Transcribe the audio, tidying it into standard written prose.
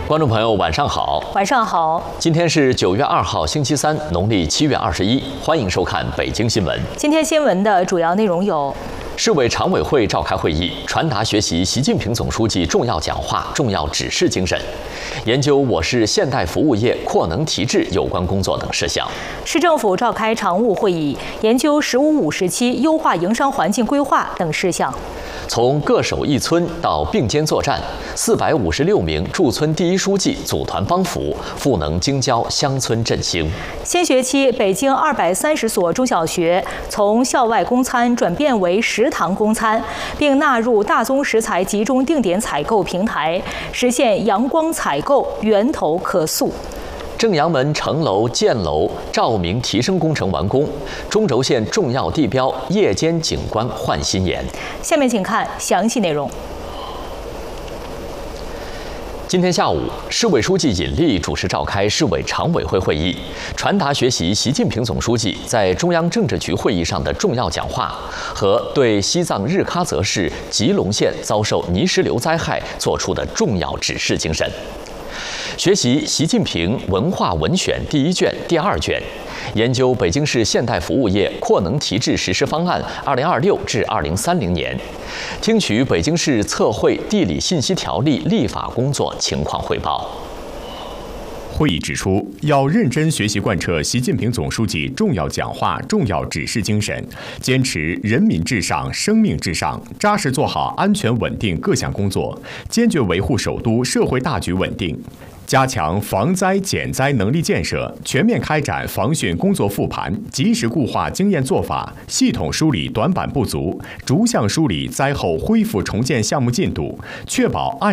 观众朋友，晚上好。 晚上好。 今天是9月2号，星期三，农历7月21。欢迎收看北京新闻。 今天新闻的主要内容有： 市委常委会召开会议，传达学习习近平总书记重要讲话、重要指示精神，研究我市现代服务业扩能提质有关工作等事项。 市政府召开常务会议，研究“15+5”时期优化营商环境规划等事项。 从各守一村到并肩作战，456名驻村第一书记组团帮扶，赋能京郊乡村振兴。 新学期，北京230所中小学从校外供餐转变为食堂供餐，并纳入大宗食材集中定点采购平台，实现阳光采购源头可溯。 正阳门城楼建楼照明提升工程完工，中轴线重要地标夜间景观焕新颜。 下面请看详细内容。 今天下午，市委书记尹力主持召开市委常委会会议，传达学习习近平总书记在中央政治局会议上的重要讲话和对西藏日喀则市吉隆县遭受泥石流灾害作出的重要指示精神。学习习近平文化文选第1卷、第2卷，研究北京市现代服务业扩能提质实施方案2026至2030年，听取北京市测绘地理信息条例立法工作情况汇报。 会议指出，要认真学习贯彻习近平总书记重要讲话、重要指示精神，坚持人民至上、生命至上，扎实做好安全稳定各项工作，坚决维护首都社会大局稳定。加强防灾减灾能力建设，全面开展防汛工作复盘，及时固化经验做法，系统梳理短板不足，逐项梳理灾后恢复重建项目进度，确保